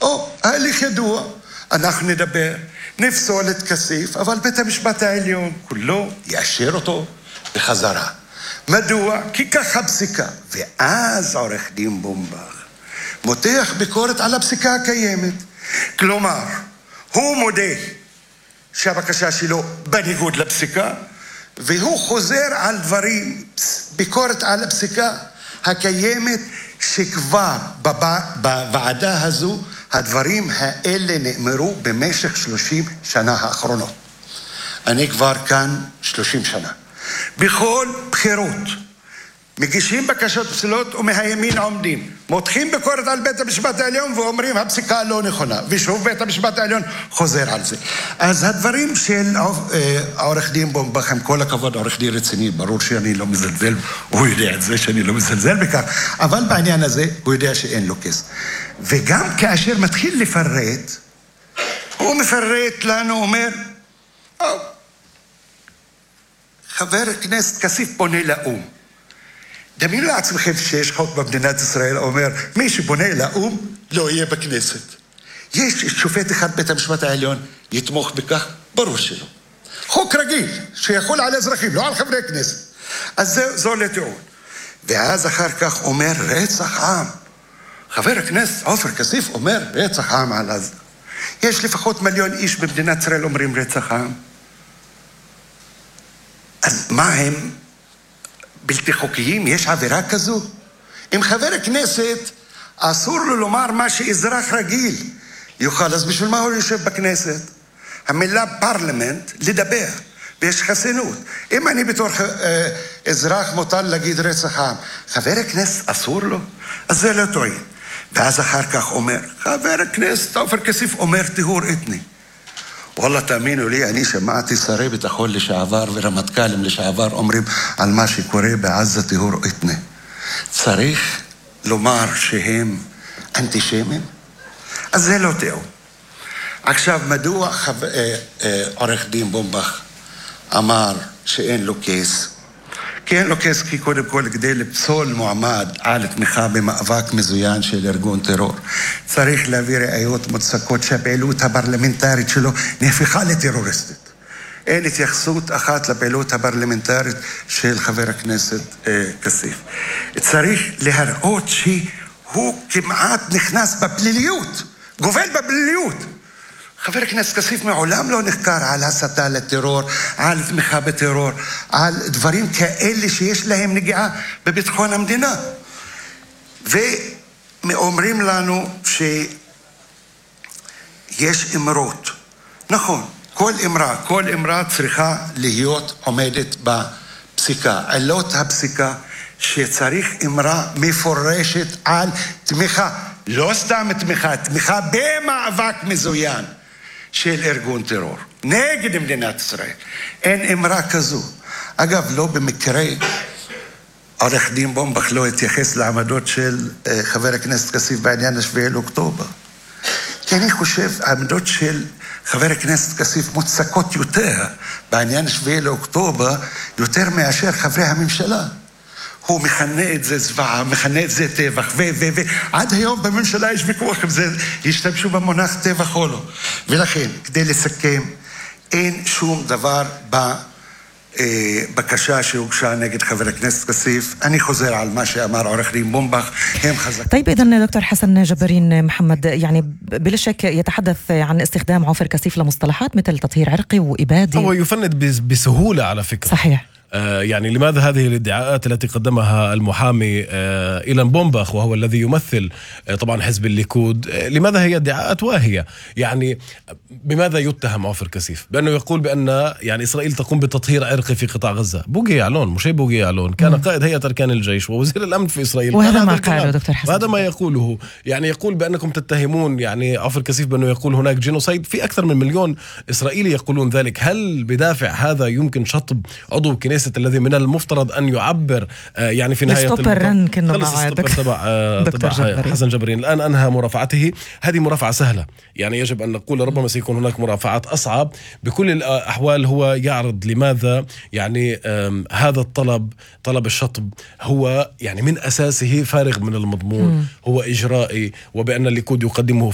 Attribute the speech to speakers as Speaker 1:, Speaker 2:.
Speaker 1: ההליך ידוע, אנחנו נדבר, נפסול את כסיף, אבל בית המשפט העליון כולו יאשר אותו בחזרה. מדוע? כי ככה פסיקה. ואז עורך דין בומבך מותח ביקורת על הפסיקה הקיימת. כלומר, הוא מודה שהבקשה שלו בניגוד לפסיקה, והוא חוזר על דברים, ביקורת על הפסיקה הקיימת, שכבר בוועדה הזו הדברים האלה נאמרו במשך 30 שנה האחרונות. אני כבר כאן 30 שנה. בכל בחירות מגישים בקשות פסולות ומהימין עומדים, מותחים ביקורת על בית המשפט העליון ואומרים הפסיקה לא נכונה, ושוב בית המשפט העליון חוזר על זה. אז הדברים של עורך דין בומבך, עם כל הכבוד, עורך דין רציני, ברור שאני לא מזלזל, הוא יודע את זה שאני לא מזלזל בכך, אבל בעניין הזה הוא יודע שאין לו כס. וגם כאשר מתחיל לפרט, הוא מפרט לנו, אומר, חבר הכנסת כסיף פונה לאום. דמיינו לעצמכם שיש חוק במדינת ישראל אומר, מי שפונה לאום לא יהיה בכנסת. יש שופט אחד בית המשפט העליון יתמוך בכך? ברור שלא. חוק רגיל שיכול על אזרחים, לא על חברי כנסת. אז זו לטיעון. ואז אחר כך אומר רצח עם. חבר הכנסת עופר כסיף אומר רצח עם על אז. יש לפחות 1,000,000 איש במדינת ישראל אומרים רצח עם. אז מה הם? בלתי חוקיים? יש עבירה כזו? אם חבר הכנסת אסור לו לומר מה שאזרח רגיל יוכל, אז בשביל מה הוא יושב בכנסת? המילה פרלמנט, לדבר, ויש חסינות. אם אני בתור אזרח מותר להגיד רצח עם, חבר הכנסת אסור לו? אז זה לא טועים. ואז אחר כך אומר, חבר הכנסת עופר כסיף אומר טיהור אתני. וואלה, תאמינו לי, אני שמעתי שרי ביטחון לשעבר ורמטכ"לים לשעבר אומרים על מה שקורה בעזה טיהור אתני. צריך לומר שהם אנטישמים? אז זה לא טיעון. עכשיו, מדוע עורך דין בומבך אמר שאין לו כס? כי אין לו כס כי קודם כל כדי לפסול מועמד על תמיכה במאבק מזוין של ארגון טרור. צריך להביא ראיות מוצקות שהפעילות הפרלמנטרית שלו נהפכה לטרוריסטית. אין התייחסות אחת לפעילות הפרלמנטרית של חבר הכנסת כסיף. צריך להראות שהוא כמעט נכנס בפליליות, גובל בפליליות. חבר הכנסת כסיף מעולם לא נחקר על הסתה לטרור, על תמיכה בטרור, על דברים כאלה שיש להם נגיעה בביטחון המדינה. ואומרים לנו שיש אמרות. נכון, כל אמרה צריכה להיות עומדת בפסיקה. עילות הפסיקה שצריך אמרה מפורשת על תמיכה. לא סתם תמיכה במאבק מזוין של ארגון טרור, נגד מדינת ישראל. אין אמרה כזו. אגב, לא במקרה, עורך דין בומבך לא התייחס לעמדות של חבר הכנסת כסיף בעניין 7 לאוקטובר. כי אני חושב, העמדות של חבר הכנסת כסיף מוצקות יותר בעניין 7 לאוקטובר, יותר מאשר חברי הממשלה. הוא מכנה את זה זוועה, מכנה את זה טבח, ועד היום בממשלה יש ויכוח אם זה, השתמשו במונח טבח או לא. ולכן, כדי לסכם, אין שום דבר בבקשה שהוגשה נגד חבר הכנסת כסיף. אני חוזר על מה שאמר עורך דין בומבך, הם חזקים.
Speaker 2: طيب إذن دكتور حسن جبارين محمد، يعني بلا شك يتحدث عن استخدام عوفر كسيف لمصطلحات مثل تطهير عرقي وإبادي.
Speaker 3: هو يفند بسهولة على فكرة.
Speaker 2: صحيح.
Speaker 3: يعني لماذا هذه الادعاءات التي قدمها المحامي إيلان بومباخ وهو الذي يمثل طبعا حزب الليكود، لماذا هي ادعاءات واهية؟ يعني بماذا يتهم عوفر كسيف؟ بأنه يقول بأن يعني إسرائيل تقوم بتطهير عرقي في قطاع غزة. بوغي يعلون، مش بوغي يعلون، كان قائد هيئة أركان الجيش ووزير الأمن في إسرائيل،
Speaker 2: وهذا ما قاله دكتور حسن،
Speaker 3: وهذا ما يقوله. يعني يقول بأنكم تتهمون يعني عوفر كسيف بأنه يقول هناك جينوسايد. في أكثر من 1,000,000 إسرائيلي يقولون ذلك. هل بدافع هذا يمكن شطب عضو كنيسة الذي من المفترض أن يعبر يعني في نهاية تبع حسن جبرين؟ الآن أنهى مرافعته. هذه مرافعة سهلة، يعني يجب أن نقول ربما سيكون هناك مرافعات أصعب. بكل الأحوال هو يعرض لماذا يعني هذا الطلب، طلب الشطب، هو يعني من أساسه فارغ من المضمون، هو إجرائي، وبأن الليكود يقدمه